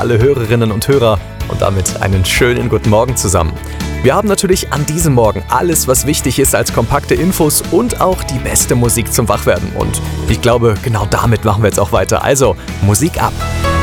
alle Hörerinnen und Hörer und damit einen schönen guten Morgen zusammen. Wir haben natürlich an diesem Morgen alles, was wichtig ist als kompakte Infos und auch die beste Musik zum Wachwerden. Und ich glaube, genau damit machen wir jetzt auch weiter. Also, Musik ab!